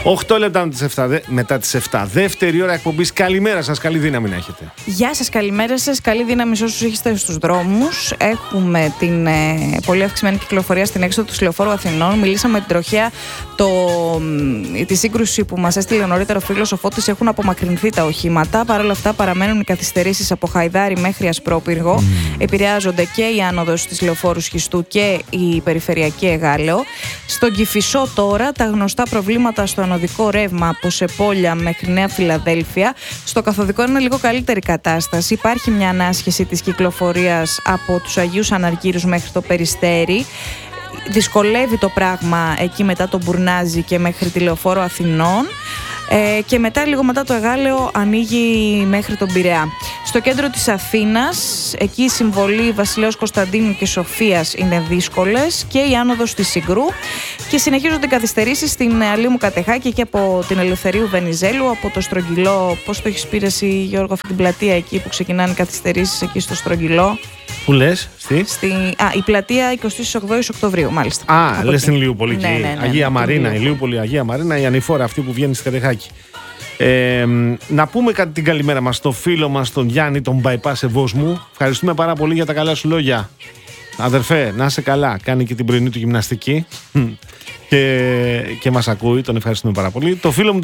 8 λεπτά μετά τις 7. Δεύτερη ώρα εκπομπής. Καλημέρα σας, καλή δύναμη να έχετε. Γεια σας, καλημέρα σας. Καλή δύναμη σε όσους είστε στους δρόμους. Έχουμε την πολύ αυξημένη κυκλοφορία στην έξοδο του Λεωφόρου Αθηνών. Μιλήσαμε με την τροχέα τη σύγκρουση που μας έστειλε νωρίτερα ο φίλος ο Φώτης. Έχουν απομακρυνθεί τα οχήματα. Παρ' όλα αυτά παραμένουν οι καθυστερήσεις από Χαϊδάρη μέχρι Ασπρόπυργο. Επηρεάζονται και η άνοδος της Λεωφόρου Σχιστού και η περιφερειακή Εγάλεο. Στον Κηφισό τώρα τα γνωστά προβλήματα στο ανωδικό ρεύμα από Σεπόλια μέχρι Νέα Φιλαδέλφια. Στο καθοδικό είναι λίγο καλύτερη κατάσταση. Υπάρχει μια ανάσχεση της κυκλοφορίας από τους Αγίους Αναργύρους μέχρι το Περιστέρι. Δυσκολεύει το πράγμα εκεί μετά το Μπουρνάζι και μέχρι τη Λεωφόρο Αθηνών. Και μετά, λίγο μετά το Εγάλεο, ανοίγει μέχρι τον Πειραιά. Στο κέντρο της Αθήνας, εκεί η συμβολή Βασιλέως Κωνσταντίνου και Σοφίας είναι δύσκολες και η άνοδος της Συγκρού. Και συνεχίζονται καθυστερήσεις στην Αλήμου Κατεχάκη και από την Ελευθερίου Βενιζέλου, από το Στρογγυλό. Πώς το έχεις πει εσύ, Γιώργο, αυτή την πλατεία εκεί που ξεκινάνε οι καθυστερήσεις εκεί στο Στρογγυλό? Πού λες, η πλατεία 28 Οκτωβρίου, μάλιστα. Λες στην Λιούπολη, ναι, Αγία Μαρίνα, η Λιούπολη, Αγία Μαρίνα, η ανηφόρα αυτή που βγαίνει στη Κατεχάκη. Να πούμε την καλημέρα μας στο φίλο μας, τον Γιάννη, τον bypass Ευώς μου. Ευχαριστούμε πάρα πολύ για τα καλά σου λόγια. Αδερφέ, να είσαι καλά. Κάνει και την πρωινή του γυμναστική και μας ακούει, τον ευχαριστούμε πάρα πολύ. Το φίλο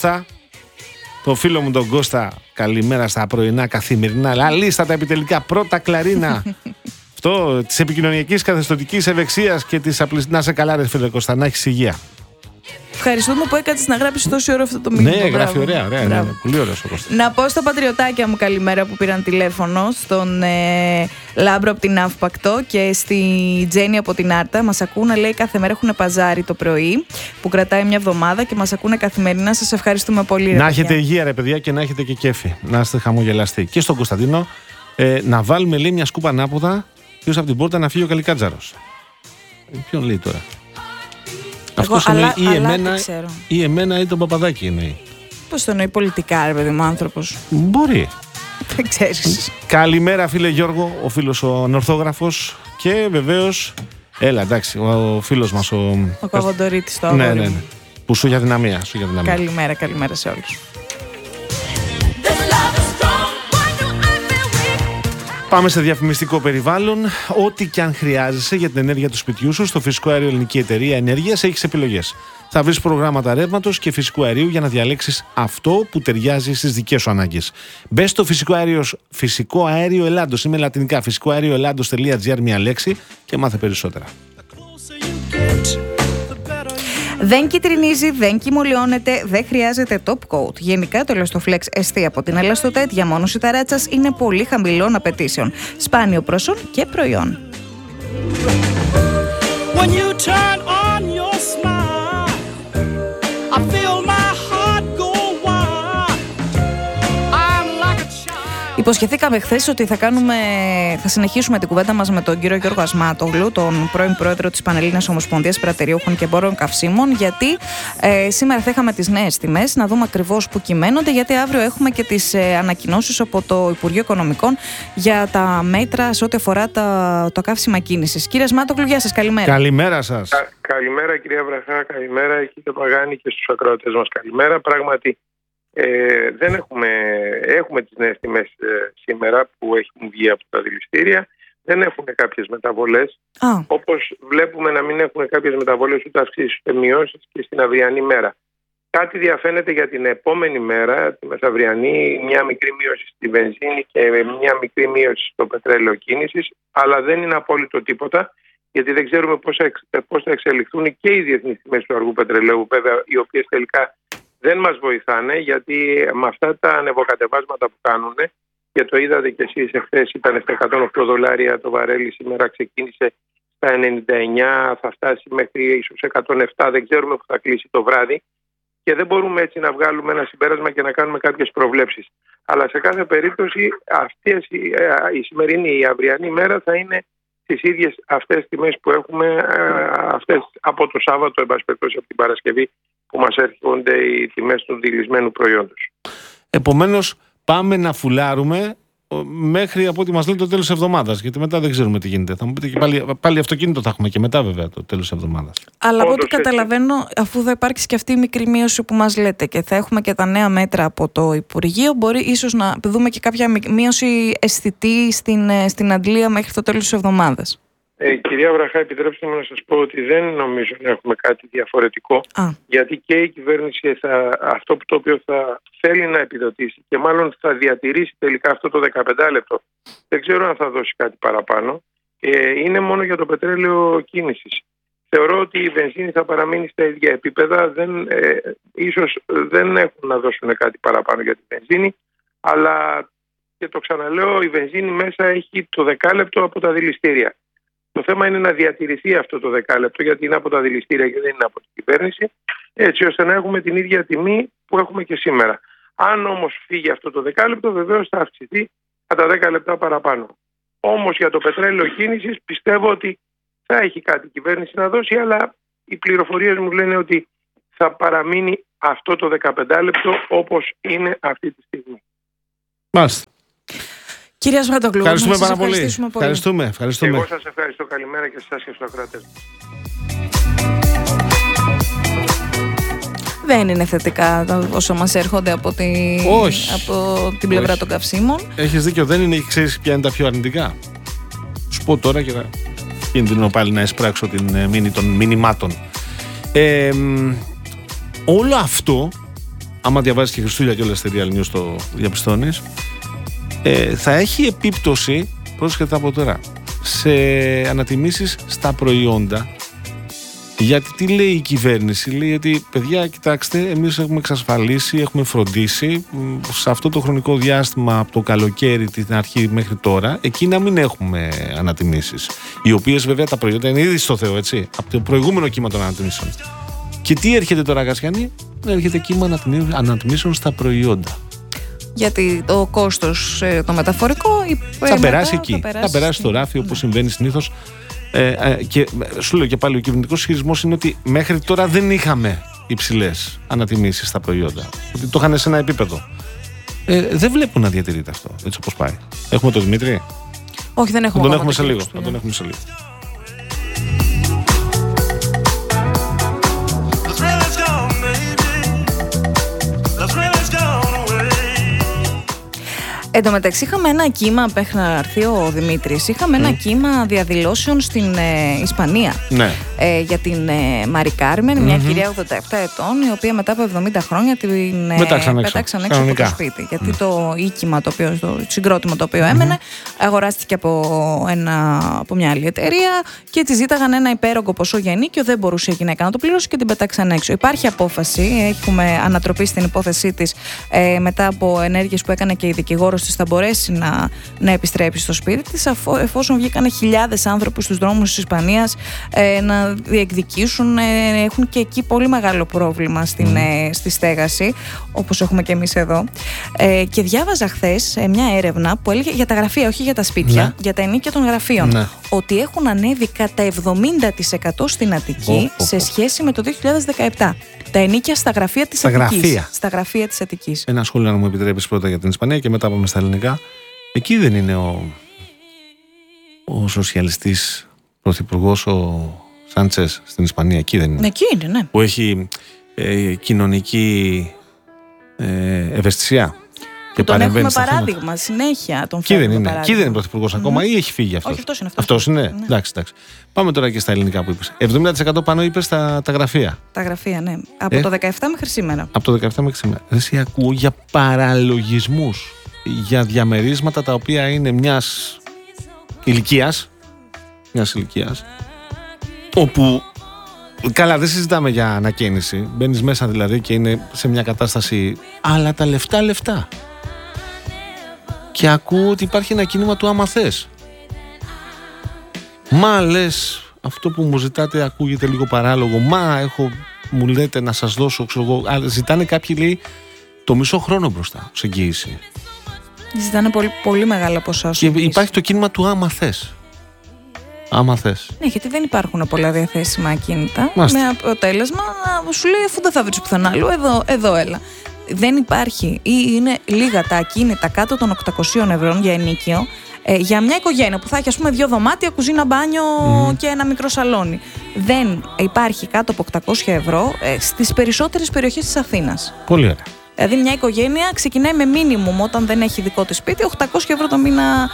μου τον Κώστα, καλημέρα στα πρωινά καθημερινά. Λαλίστα τα επιτελικά, πρώτα κλαρίνα. Αυτό της επικοινωνιακής καθεστωτικής ευεξίας και της απλής. Να σε καλά, ρε φίλε Κώστα, να έχεις υγεία. Ευχαριστούμε που έκατες να γράψεις τόση ώρα αυτό το μήνυμα. Ναι, γράφει ωραία. Ναι, πολύ ωραίος ο Κώστας. Να πω στα πατριωτάκια μου καλημέρα που πήραν τηλέφωνο, στον Λάμπρο από την Αύπακτο και στη Τζέννη από την Άρτα. Μας ακούνε, λέει, κάθε μέρα έχουν παζάρι το πρωί που κρατάει μια εβδομάδα και μας ακούνε καθημερινά. Σας ευχαριστούμε πολύ. Να έχετε υγεία, ρε παιδιά, και να έχετε και κέφι. Να είστε χαμογελαστοί. Και στον Κωνσταντίνο, να βάλουμε, λέει, μια σκούπα ανάποδα πίσω από την πόρτα να φύγει ο Καλικάτζαρος. Ποιον λέει τώρα? Αυτός εννοεί ή εμένα ή τον Παπαδάκη εννοεί. Πώς το εννοεί πολιτικά, ρε παιδί μου, άνθρωπος? Μπορεί. Δεν ξέρεις. Καλημέρα, φίλε Γιώργο, ο φίλος ο ανορθόγραφος. Και βεβαίως, έλα, εντάξει, ο φίλος μας ο Καβοντορίτης το αγόρι. Ναι. Που σου για δυναμία. Καλημέρα σε όλους. Πάμε σε διαφημιστικό περιβάλλον. Ό,τι και αν χρειάζεσαι για την ενέργεια του σπιτιού σου, στο Φυσικό Αέριο Ελληνική Εταιρεία Ενέργειας έχεις επιλογές. Θα βρεις προγράμματα ρεύματος και φυσικού αερίου για να διαλέξεις αυτό που ταιριάζει στις δικές σου ανάγκες. Μπες στο Φυσικό Αέριο Ελλάδος. Είμαι λατινικά. φυσικοαερioellados.gr, μια λέξη, και μάθε περισσότερα. Δεν κυτρινίζει, δεν κυμολιώνεται, δεν χρειάζεται top coat. Γενικά το Elastoflex ST από την Elastotet για μόνωση ταράτσας είναι πολύ χαμηλών απαιτήσεων. Σπάνιο πρόσον και προϊόν. Υποσχεθήκαμε χθες ότι θα συνεχίσουμε την κουβέντα μας με τον κύριο Γιώργο Ασμάτογλου, τον πρώην πρόεδρο της Πανελλήνιας Ομοσπονδίας Πρατεριούχων και Εμπόρων Καυσίμων, γιατί σήμερα θα είχαμε τις νέες τιμές, να δούμε ακριβώς που κυμαίνονται, γιατί αύριο έχουμε και τις ανακοινώσεις από το Υπουργείο Οικονομικών για τα μέτρα σε ό,τι αφορά το καύσιμα κίνησης. Κύριε Ασμάτογλου, γεια σας, καλημέρα. Καλημέρα σας. Καλημέρα, κυρία Βραχά, καλημέρα, κύριε Παγάνη, και στους ακροατές μας καλημέρα. Πράγματι, έχουμε τις νέες τιμές σήμερα που έχουν βγει από τα δηληστήρια. Δεν έχουν κάποιες μεταβολές. Όπως βλέπουμε να μην έχουν κάποιες μεταβολές, ούτε αυξήσεις ούτε μειώσεις και στην αυριανή μέρα. Κάτι διαφαίνεται για την επόμενη μέρα, τη μεθαυριανή, μια μικρή μείωση στη βενζίνη και μια μικρή μείωση στο πετρέλαιο κίνησης, αλλά δεν είναι απόλυτο τίποτα, γιατί δεν ξέρουμε πώς θα εξελιχθούν και οι διεθνείς τιμές του αργού πετρελαίου, βέβαια, οι οποίες τελικά δεν μας βοηθάνε, γιατί με αυτά τα ανεβοκατεβάσματα που κάνουν, και το είδατε κι εσείς εχθές, ήταν $108 το βαρέλι, σήμερα ξεκίνησε στα 99, θα φτάσει μέχρι ίσως 107, δεν ξέρουμε που θα κλείσει το βράδυ, και δεν μπορούμε έτσι να βγάλουμε ένα συμπέρασμα και να κάνουμε κάποιες προβλέψεις. Αλλά σε κάθε περίπτωση η σημερινή, η αυριανή μέρα θα είναι στις ίδιες αυτές τιμές που έχουμε αυτές από το Σάββατο, εν πάση περιπτώσει από την Παρασκευή, που μας έρχονται οι τιμές του δηλισμένου προϊόντος. Επομένως, πάμε να φουλάρουμε μέχρι από ό,τι μας λέει το τέλος της εβδομάδας. Γιατί μετά δεν ξέρουμε τι γίνεται. Θα μου πείτε και πάλι αυτοκίνητο θα έχουμε και μετά, βέβαια, το τέλος της εβδομάδας. Αλλά από ό,τι καταλαβαίνω, αφού θα υπάρξει και αυτή η μικρή μείωση που μας λέτε και θα έχουμε και τα νέα μέτρα από το Υπουργείο, μπορεί ίσως να δούμε και κάποια μείωση αισθητή στην αντλία μέχρι το τέλος της εβδομάδας. Κυρία Βραχά, επιτρέψτε μου να σας πω ότι δεν νομίζω να έχουμε κάτι διαφορετικό, γιατί και η κυβέρνηση αυτό το οποίο θα θέλει να επιδοτήσει και μάλλον θα διατηρήσει τελικά αυτό το 15 λεπτό, δεν ξέρω αν θα δώσει κάτι παραπάνω, είναι μόνο για το πετρέλαιο κίνησης. Θεωρώ ότι η βενζίνη θα παραμείνει στα ίδια επίπεδα, ίσως δεν έχουν να δώσουν κάτι παραπάνω για τη βενζίνη, αλλά και το ξαναλέω, η βενζίνη μέσα έχει το δεκάλεπτο από τα δηληστήρια. Το θέμα είναι να διατηρηθεί αυτό το δεκάλεπτο, γιατί είναι από τα δηληστήρια και δεν είναι από την κυβέρνηση, έτσι ώστε να έχουμε την ίδια τιμή που έχουμε και σήμερα. Αν όμως φύγει αυτό το δεκάλεπτο, βεβαίως θα αυξηθεί κατά 10 λεπτά παραπάνω. Όμως για το πετρέλαιο κίνησης πιστεύω ότι θα έχει κάτι η κυβέρνηση να δώσει, αλλά οι πληροφορίες μου λένε ότι θα παραμείνει αυτό το 15 λεπτό όπως είναι αυτή τη στιγμή. Μάλιστα. Κύριε Ασβάτογλου, ευχαριστούμε πάρα πολύ. Ευχαριστούμε. Εγώ σας ευχαριστώ. Καλημέρα και σας και στους ακροατές. Δεν είναι θετικά όσα μας έρχονται από την πλευρά των καυσίμων. Έχεις δίκιο, δεν είναι. Ξέρεις ποια είναι τα πιο αρνητικά. Σου πω τώρα και θα κίνδυνο πάλι να εισπράξω την μήνυ των μηνυμάτων. Όλο αυτό, άμα διαβάζεις και Χριστούλια και όλα στη Real News το διαπιστώνεις, θα έχει επίπτωση, πρόσχετα από τώρα, σε ανατιμήσεις στα προϊόντα. Γιατί τι λέει η κυβέρνηση? Λέει ότι, παιδιά, κοιτάξτε, εμείς έχουμε εξασφαλίσει, έχουμε φροντίσει σε αυτό το χρονικό διάστημα από το καλοκαίρι την αρχή μέχρι τώρα, εκεί να μην έχουμε ανατιμήσεις. Οι οποίες βέβαια τα προϊόντα είναι ήδη στο Θεό, έτσι, από το προηγούμενο κύμα των ανατιμήσεων. Και τι έρχεται τώρα, Κασιανή? Έρχεται κύμα ανατιμήσεων στα προϊόντα. Γιατί το κόστος το μεταφορικό θα περάσει εκεί. Θα περάσει στο ράφι, όπως συμβαίνει συνήθως. Και σου λέω και πάλι, ο κυβερνητικός ισχυρισμός είναι ότι μέχρι τώρα δεν είχαμε υψηλές ανατιμήσεις στα προϊόντα. Ότι το είχαν σε ένα επίπεδο. Δεν βλέπουν να διατηρείται αυτό, έτσι όπως πάει. Έχουμε τον Δημήτρη? Όχι, δεν έχουμε. Θα τον έχουμε σε λίγο. Εν τω μεταξύ, είχαμε ένα κύμα, μέχρι να έρθει ο Δημήτρης, είχαμε ένα κύμα διαδηλώσεων στην Ισπανία. Ναι. Για την Μαρι Κάρμεν, μια κυρία 87 ετών, η οποία μετά από 70 χρόνια την πετάξαν έξω από το σπίτι. Γιατί το οίκημα, το συγκρότημα το οποίο έμενε, αγοράστηκε από μια άλλη εταιρεία και τη ζήταγαν ένα υπέρογκο ποσό για ενίκιο, δεν μπορούσε η γυναίκα να το πληρώσει και την πετάξαν έξω. Υπάρχει απόφαση, έχουμε ανατροπή στην υπόθεσή της μετά από ενέργειες που έκανε και η δικηγόρος της, θα μπορέσει να επιστρέψει στο σπίτι της, εφόσον βγήκαν χιλιάδες άνθρωποι στους δρόμους της Ισπανίας να διεκδικήσουν. Έχουν και εκεί πολύ μεγάλο πρόβλημα στη στέγαση, όπως έχουμε και εμείς εδώ. Και διάβαζα χθες μια έρευνα που έλεγε για τα γραφεία, όχι για τα σπίτια, για τα ενίκια των γραφείων, ότι έχουν ανέβει κατά 70% στην Αττική σε σχέση με το 2017. Τα ενίκια στα γραφεία της Αττικής. Στα γραφεία της Αττικής. Ένα σχόλιο, να μου επιτρέπεις, πρώτα για την Ισπανία και μετά πάμε στα ελληνικά. Εκεί δεν είναι ο σοσιαλιστής πρωθυπουργός, ο Σάντσες, στην Ισπανία? Εκεί δεν είναι? Εκεί είναι, ναι. Που έχει κοινωνική ευαισθησία. Και τον έχουμε παράδειγμα συνέχεια. Εκεί δεν είναι πρωθυπουργός ακόμα ή έχει φύγει αυτός? Όχι, αυτός είναι. Αυτός είναι. Ναι. Εντάξει. Πάμε τώρα και στα ελληνικά που είπες. 70% πάνω είπες τα γραφεία. Τα γραφεία, ναι. Από το 17 μέχρι σήμερα. Από το 17 μέχρι σήμερα. Εσύ ακούω για παραλογισμούς, για διαμερίσματα τα οποία είναι μιας ηλικίας, όπου, καλά, δεν συζητάμε για ανακαίνιση. Μπαίνεις μέσα δηλαδή και είναι σε μια κατάσταση, αλλά τα λεφτά. Και ακούω ότι υπάρχει ένα κίνημα του άμα θες. Μα λες, αυτό που μου ζητάτε ακούγεται λίγο παράλογο. Μου λέτε να σας δώσω, ξέρω εγώ. Αλλά ζητάνε κάποιοι, λέει, το μισό χρόνο μπροστά ως εγγύηση. Ζητάνε πολύ, πολύ μεγάλα ποσά. Και υπάρχει το κίνημα του άμα θες. Άμα θες. Ναι, γιατί δεν υπάρχουν πολλά διαθέσιμα ακίνητα. Με αποτέλεσμα να σου λέει, αφού δεν θα βρεις πουθενά άλλο, εδώ έλα. δεν υπάρχει ή είναι λίγα τα ακίνητα κάτω των 800 ευρώ για ενοίκιο, για μια οικογένεια που θα έχει, ας πούμε, 2 δωμάτια, κουζίνα, μπάνιο και ένα μικρό σαλόνι. Δεν υπάρχει κάτω από 800 ευρώ στις περισσότερες περιοχές της Αθήνας. Πολύ ωραία. Δηλαδή, μια οικογένεια ξεκινάει με μίνιμουμ όταν δεν έχει δικό της σπίτι, 800 ευρώ το μήνα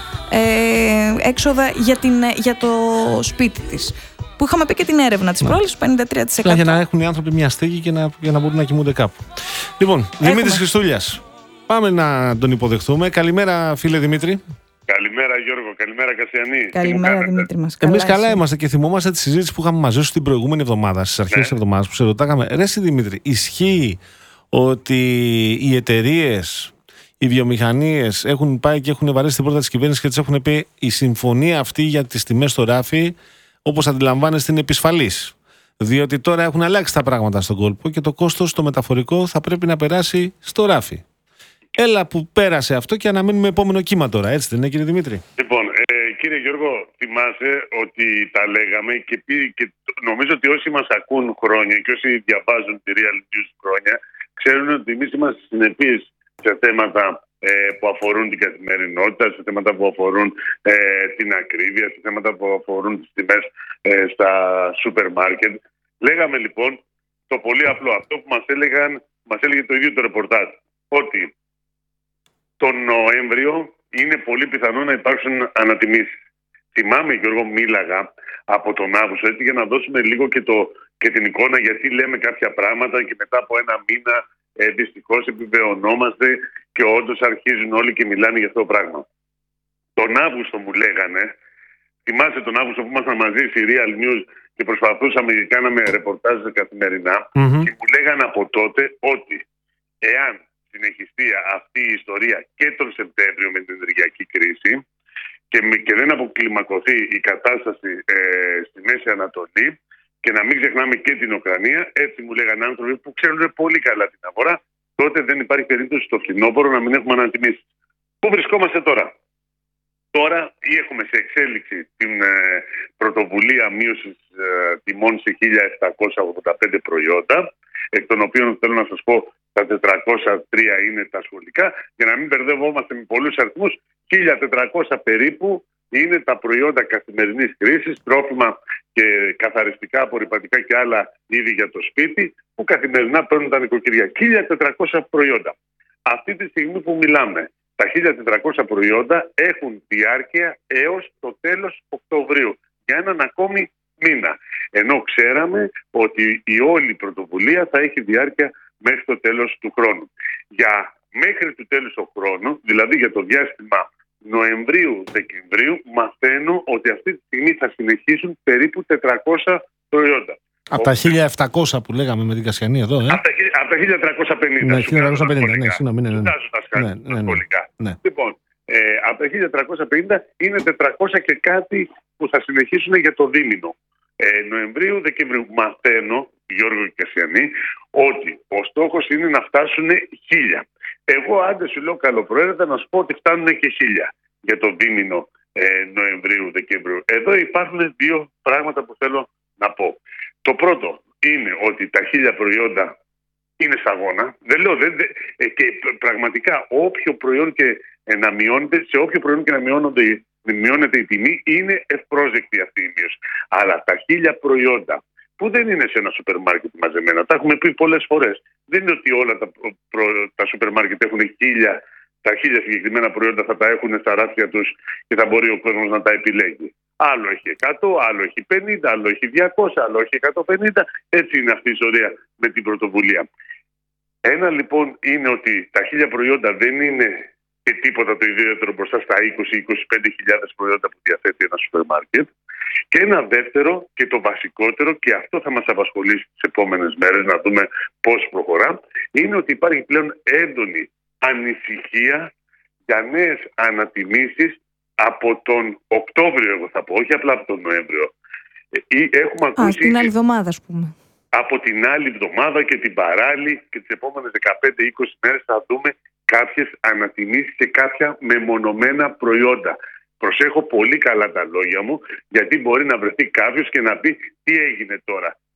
έξοδα για το σπίτι της. Που είχαμε πει και την έρευνα της πρόληψης, 53%. Για να έχουν οι άνθρωποι μια στέγη και για να μπορούν να κοιμούνται κάπου. Λοιπόν, Δημήτρης Χριστούλιας. Πάμε να τον υποδεχθούμε. Καλημέρα, φίλε Δημήτρη. Καλημέρα, Γιώργο. Καλημέρα, Κασιανή. Καλημέρα, Δημήτρη μας. Εμείς καλά είμαστε και θυμόμαστε τη συζήτηση που είχαμε μαζί σου την προηγούμενη εβδομάδα, στις αρχές της εβδομάδας, που σε ρωτάγαμε, ρε εσύ Δημήτρη, ισχύει ότι οι εταιρείες, οι βιομηχανίες έχουν πάει και έχουν βαρέσει την πόρτα της κυβέρνησης και τις έχουν πει η συμφωνία αυτή για τις τιμές στο ράφι, όπως αντιλαμβάνεστε, είναι επισφαλής? Διότι τώρα έχουν αλλάξει τα πράγματα στον κόλπο και το κόστος το μεταφορικό θα πρέπει να περάσει στο ράφι. Έλα που πέρασε αυτό και αναμένουμε επόμενο κύμα τώρα, έτσι δεν είναι, κύριε Δημήτρη? Λοιπόν, κύριε Γιώργο, θυμάσαι ότι τα λέγαμε και νομίζω ότι όσοι μας ακούν χρόνια και όσοι διαβάζουν τη Real News χρόνια, ξέρουν ότι εμείς είμαστε συνεπείς σε θέματα που αφορούν την καθημερινότητα, σε θέματα που αφορούν την ακρίβεια, σε θέματα που αφορούν τις τιμές στα σούπερ μάρκετ. Λέγαμε λοιπόν το πολύ απλό, αυτό που μας έλεγε το ίδιο το ρεπορτάζ, ότι τον Νοέμβριο είναι πολύ πιθανό να υπάρξουν ανατιμήσεις. Θυμάμαι, Γιώργο, μίλαγα από τον Αύγουστο, έτσι, για να δώσουμε λίγο και την εικόνα, γιατί λέμε κάποια πράγματα και μετά από ένα μήνα δυστυχώς επιβεβαιωνόμαστε και όντως αρχίζουν όλοι και μιλάνε για αυτό το πράγμα. Τον Αύγουστο μου λέγανε, θυμάσαι τον Αύγουστο που ήμασταν μαζί στη Real News και προσπαθούσαμε και κάναμε ρεπορτάζ καθημερινά, και μου λέγανε από τότε ότι εάν συνεχιστεί αυτή η ιστορία και τον Σεπτέμβριο με την ενεργειακή κρίση και δεν αποκλιμακωθεί η κατάσταση στη Μέση Ανατολή, και να μην ξεχνάμε και την Ουκρανία, έτσι μου λέγανε άνθρωποι που ξέρουν πολύ καλά την αγορά, τότε δεν υπάρχει περίπτωση στο φθινόπωρο να μην έχουμε ανατιμήσεις. Πού βρισκόμαστε τώρα? Τώρα ή έχουμε σε εξέλιξη την πρωτοβουλία μείωσης τιμών σε 1.785 προϊόντα, εκ των οποίων θέλω να σας πω τα 403 είναι τα σχολικά, για να μην μπερδευόμαστε με πολλούς αριθμούς, 1.400 περίπου είναι τα προϊόντα καθημερινής χρήσης, τρόφιμα και καθαριστικά, απορρυπαντικά και άλλα είδη για το σπίτι, που καθημερινά παίρνουν τα νοικοκυριά. 1.400 προϊόντα. Αυτή τη στιγμή που μιλάμε, τα 1.400 προϊόντα έχουν διάρκεια έως το τέλος Οκτωβρίου, για έναν ακόμη μήνα. Ενώ ξέραμε ότι η όλη πρωτοβουλία θα έχει διάρκεια μέχρι το τέλος του χρόνου. Μέχρι το τέλος του χρόνου, δηλαδή για το διάστημα Νοεμβρίου-Δεκεμβρίου, μαθαίνω ότι αυτή τη στιγμή θα συνεχίσουν περίπου 400 προϊόντα. Από τα 1.700 που λέγαμε με την Κασιανή εδώ, Από τα 1.350. Ναι, 1.350, ναι, συγγνώμη. Ναι. Λοιπόν, από τα 1.350 είναι 400 και κάτι που θα συνεχίσουν για το δίμηνο. Νοεμβρίου-Δεκεμβρίου. Μαθαίνω, Γιώργο και Κασιανή, ότι ο στόχος είναι να φτάσουν 1.000. Εγώ άντε σου λέω καλοπροαίρετα να σου πω ότι φτάνουν και 1.000 για το δίμηνο Νοεμβρίου-Δεκεμβρίου. Εδώ υπάρχουν δύο πράγματα που θέλω να πω. Το πρώτο είναι ότι τα 1.000 προϊόντα είναι σταγόνα. Και πραγματικά όποιο προϊόν και να μειώνεται, σε όποιο προϊόν και να μειώνεται η τιμή, είναι ευπρόσδεκτη αυτή η μείωση. Αλλά τα 1.000 προϊόντα που δεν είναι σε ένα σούπερ μάρκετ μαζεμένα, τα έχουμε πει πολλές φορές. Δεν είναι ότι όλα τα σούπερ μάρκετ έχουν 1.000, τα 1.000 συγκεκριμένα προϊόντα θα τα έχουν στα ράφια τους και θα μπορεί ο κόσμος να τα επιλέγει. Άλλο έχει 100, άλλο έχει 50, άλλο έχει 200, άλλο έχει 150. Έτσι είναι αυτή η ιστορία με την πρωτοβουλία. Ένα λοιπόν είναι ότι τα 1.000 προϊόντα δεν είναι και τίποτα το ιδιαίτερο μπροστά στα 20-25.000 προϊόντα που διαθέτει ένα σούπερ μάρκετ. Και ένα δεύτερο και το βασικότερο, και αυτό θα μας απασχολήσει τις επόμενες μέρες να δούμε πώς προχωρά, είναι ότι υπάρχει πλέον έντονη ανησυχία για νέες ανατιμήσεις από τον Οκτώβριο, εγώ θα πω, όχι απλά από τον Νοέμβριο. Έχουμε ακούσει την άλλη εβδομάδα, ας πούμε. Από την άλλη εβδομάδα και την παράλληλη και τις επόμενες 15-20 μέρες θα δούμε κάποιες ανατιμήσεις σε κάποια μεμονωμένα προϊόντα. Προσέχω πολύ καλά τα λόγια μου, γιατί μπορεί να βρεθεί κάποιος και να πει τι έγινε τώρα.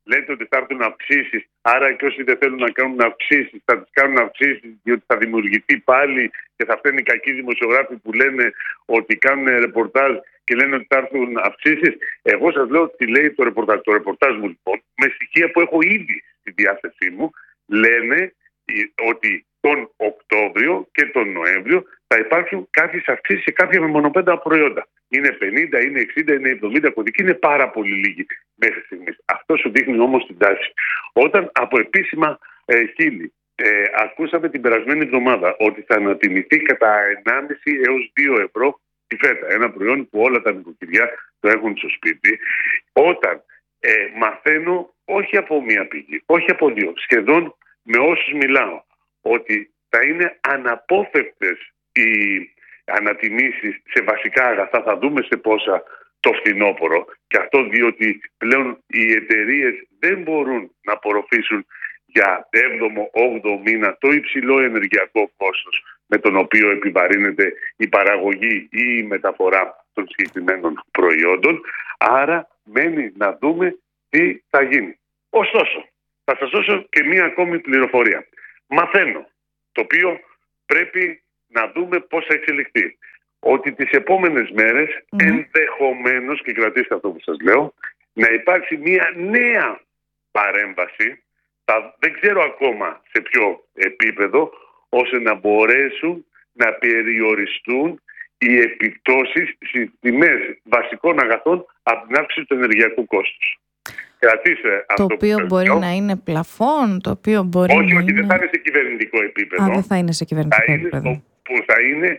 λέτε ότι θα έρθουν αυξήσεις, άρα και όσοι δεν θέλουν να κάνουν αυξήσεις θα τις κάνουν αυξήσεις, διότι θα δημιουργηθεί πάλι και θα φταίνουν οι κακοί δημοσιογράφοι που λένε ότι κάνουν ρεπορτάζ και λένε ότι θα έρθουν αυξήσεις. Εγώ σας λέω τι λέει το ρεπορτάζ. Το ρεπορτάζ μου λοιπόν, με στοιχεία που έχω ήδη στη διάθεσή μου, λένε ότι τον Οκτώβριο και τον Νοέμβριο θα υπάρξουν κάποιες αυξήσεις σε κάποια μεμονωμένα προϊόντα. Είναι 50, είναι 60, είναι 70 κωδικοί, είναι πάρα πολύ λίγοι μέχρι στιγμής. Αυτό σου δείχνει όμως την τάση. Όταν από επίσημα χείλη ακούσαμε την περασμένη εβδομάδα ότι θα ανατιμηθεί κατά 1,5 έως 2 ευρώ τη φέτα, ένα προϊόν που όλα τα νοικοκυριά το έχουν στο σπίτι, όταν μαθαίνω όχι από μία πηγή, όχι από δύο, σχεδόν με όσους μιλάω, ότι θα είναι αναπόφευκτες οι ανατιμήσεις σε βασικά αγαθά, θα δούμε σε πόσα το φθινόπωρο, και αυτό διότι πλέον οι εταιρείες δεν μπορούν να απορροφήσουν για 7ο-8ο μήνα το υψηλό ενεργειακό κόστος με τον οποίο επιβαρύνεται η παραγωγή ή η μεταφορά των συγκεκριμένων προϊόντων. Άρα μένει να δούμε τι θα γίνει. Ωστόσο, θα σας δώσω και μία ακόμη πληροφορία. Μαθαίνω, το οποίο πρέπει να δούμε πώς θα εξελιχθεί, ότι τις επόμενες μέρες ενδεχομένως, και κρατήστε αυτό που σας λέω, να υπάρξει μία νέα παρέμβαση, δεν ξέρω ακόμα σε ποιο επίπεδο, ώστε να μπορέσουν να περιοριστούν οι επιπτώσεις στις τιμές βασικών αγαθών από την αύξηση του ενεργειακού κόστους. Κρατήστε αυτό. Το οποίο μπορεί να είναι πλαφόν, το οποίο μπορεί όχι, να όχι, είναι... δεν θα είναι σε κυβερνητικό επίπεδο. Δεν θα είναι σε κυβερνητικό επίπεδο. Που θα είναι,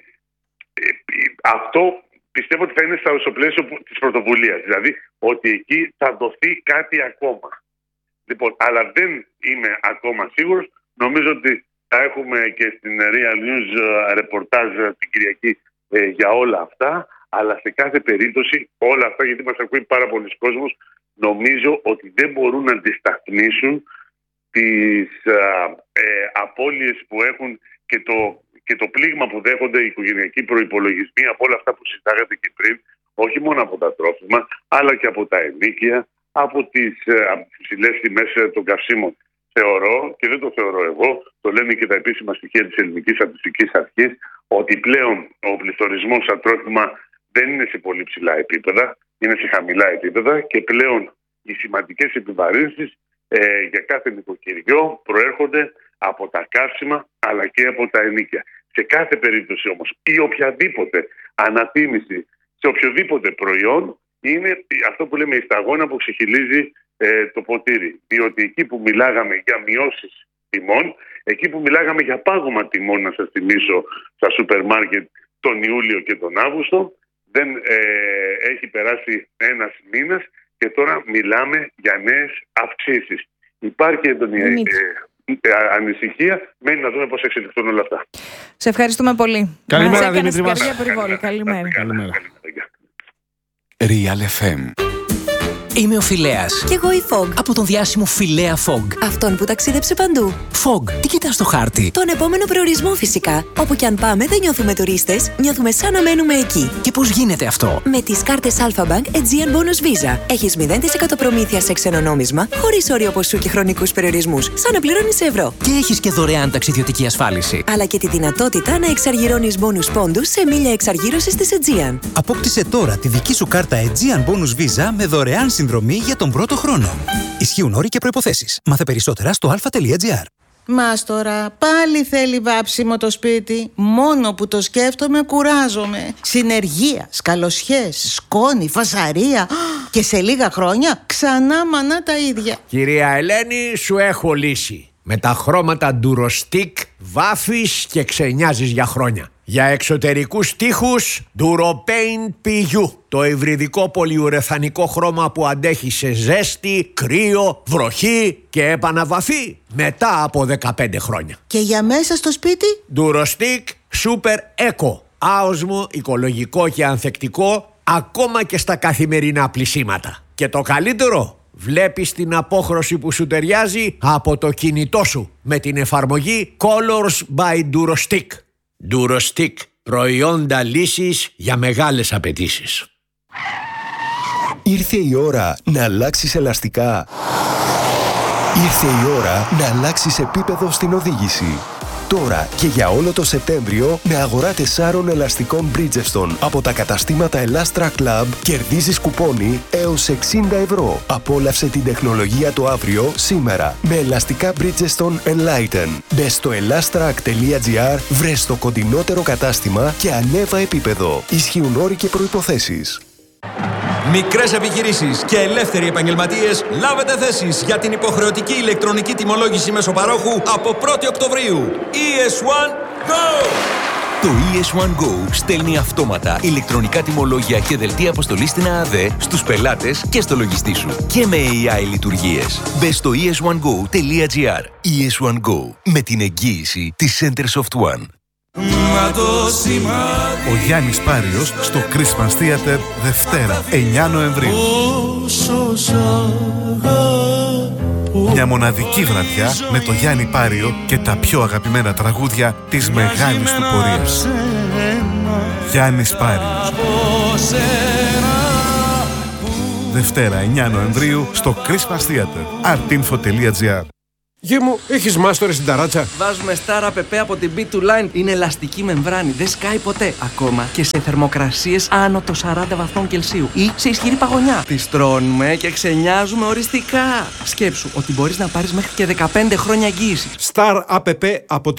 αυτό πιστεύω ότι θα είναι στο πλαίσιο της πρωτοβουλίας. Δηλαδή ότι εκεί θα δοθεί κάτι ακόμα. Λοιπόν, αλλά δεν είμαι ακόμα σίγουρος. Νομίζω ότι θα έχουμε και στην Real News ρεπορτάζ την Κυριακή για όλα αυτά. Αλλά σε κάθε περίπτωση όλα αυτά, γιατί μας ακούει πάρα πολλοί κόσμος, νομίζω ότι δεν μπορούν να αντισταθμίσουν τις απώλειες που έχουν και το πλήγμα που δέχονται οι οικογενειακοί προϋπολογισμοί από όλα αυτά που συζητάγατε και πριν, όχι μόνο από τα τρόφιμα, αλλά και από τα ενοίκια, από τις υψηλές τιμές των καυσίμων. Θεωρώ, και δεν το θεωρώ εγώ, το λένε και τα επίσημα στοιχεία της Ελληνικής Στατιστικής Αρχής, ότι πλέον ο πληθωρισμός στα τρόφιμα δεν είναι σε πολύ ψηλά επίπεδα, είναι σε χαμηλά επίπεδα, και πλέον οι σημαντικές επιβαρύνσεις για κάθε νοικοκυριό προέρχονται από τα καύσιμα αλλά και από τα ενοίκια. Σε κάθε περίπτωση όμως η οποιαδήποτε ανατίμηση σε οποιοδήποτε προϊόν είναι αυτό που λέμε η σταγόνα που ξεχυλίζει το ποτήρι. Διότι εκεί που μιλάγαμε για μειώσεις τιμών, εκεί που μιλάγαμε για πάγωμα τιμών, να σας θυμίσω, στα σούπερ μάρκετ τον Ιούλιο και τον Αύγουστο, δεν έχει περάσει ένας μήνας και τώρα μιλάμε για νέες αυξήσεις. Υπάρχει έντονη ανησυχία. Μένει να δούμε πώς εξελιχθούν όλα αυτά. Σε ευχαριστούμε πολύ. Καλημέρα, Δημήτρη μας. Καλημέρα. Real FM. Είμαι ο Φιλέας. Κι εγώ η Fog. Από τον διάσημο Φιλέα Fog. Αυτόν που ταξίδεψε παντού. Fog, τι κοιτάς στο χάρτη? Τον επόμενο προορισμό φυσικά. Όπου κι αν πάμε δεν νιώθουμε τουρίστες, νιώθουμε σαν να μένουμε εκεί. Και πώς γίνεται αυτό? Με τις κάρτες Alpha Bank Aegean Bonus Visa. Έχεις 0% προμήθεια σε ξένο νόμισμα, χωρίς όριο ποσού και χρονικούς περιορισμούς, σαν να πληρώνεις ευρώ. Και έχεις και δωρεάν ταξιδιωτική ασφάλιση. Αλλά και τη δυνατότητα να εξαργυρώνεις bonus πόντους σε μίλια εξαργύρωσης της Aegean. Απόκτησε τώρα τη δική σου κάρτα Aegean Bonus Visa με δωρεάν συνδρομή για τον πρώτο χρόνο. Ισχύουν όροι και προϋποθέσεις. Μάθε περισσότερα στο alpha.gr. Μάστορα, πάλι θέλει βάψιμο το σπίτι. Μόνο που το σκέφτομαι κουράζομαι. Συνεργεία, σκαλοσιές, σκόνη, φασαρία. Και σε λίγα χρόνια ξανά μανά τα ίδια. Κυρία Ελένη, σου έχω λύση. Με τα χρώματα Durostick βάφεις και ξενιάζεις για χρόνια. Για εξωτερικούς τοίχους Duropaint PU. Το υβριδικό πολυουρεθανικό χρώμα που αντέχει σε ζέστη, κρύο, βροχή και επαναβαφή μετά από 15 χρόνια. Και για μέσα στο σπίτι? Durostick Super Eco. Άοσμο, οικολογικό και ανθεκτικό ακόμα και στα καθημερινά πλυσίματα. Και το καλύτερο, βλέπεις την απόχρωση που σου ταιριάζει από το κινητό σου με την εφαρμογή Colors by Durostick. Durostick, προϊόντα λύσης για μεγάλες απαιτήσεις. Ήρθε η ώρα να αλλάξεις ελαστικά. Ήρθε η ώρα να αλλάξεις επίπεδο στην οδήγηση. Τώρα και για όλο το Σεπτέμβριο, με αγορά 4 ελαστικών Bridgestone από τα καταστήματα Elastra Club, κερδίζεις κουπόνι έως 60 ευρώ. Απόλαυσε την τεχνολογία το αύριο, σήμερα, με ελαστικά Bridgestone Enlighten. Μπες στο elastrac.gr, βρες το κοντινότερο κατάστημα και ανέβα επίπεδο. Ισχύουν όροι και προϋποθέσεις. Μικρές επιχειρήσεις και ελεύθεροι επαγγελματίες, λάβετε θέσεις για την υποχρεωτική ηλεκτρονική τιμολόγηση μέσω-παρόχου από 1η Οκτωβρίου. ES1 Go! Το ES1 Go στέλνει αυτόματα ηλεκτρονικά τιμολόγια και δελτία αποστολής στην ΑΑΔ στους πελάτες και στο λογιστή σου. Και με AI λειτουργίες. Μπες στο es1go.gr. ES1 Go. Με την εγγύηση της Center Soft One. Ο Γιάννης Πάριος στο Christmas Theater Δευτέρα 9 Νοεμβρίου. Μια μοναδική βραδιά με το Γιάννη Πάριο και τα πιο αγαπημένα τραγούδια της μεγάλης του πορείας. Γιάννης Πάριος. Δευτέρα 9 Νοεμβρίου στο Christmas Theater. artinfo.gr. Γε μου, έχεις μάστορες στην ταράτσα? Βάζουμε Star App από την B2 Line. Είναι ελαστική μεμβράνη, δεν σκάει ποτέ. Ακόμα και σε θερμοκρασίες άνω των 40 βαθμών Κελσίου ή σε ισχυρή παγωνιά. Τις τρώνουμε και ξενιάζουμε οριστικά. Σκέψου ότι μπορείς να πάρεις μέχρι και 15 χρόνια εγγύηση. Star App από